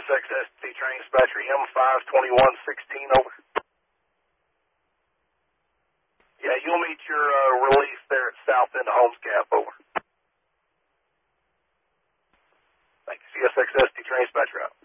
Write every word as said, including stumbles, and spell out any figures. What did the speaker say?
S X S T train dispatcher M five twenty-one sixteen, over. Yeah, you'll meet your uh, release there at south end of Holmes Gap, over. Thank you, C S X S T train dispatcher out.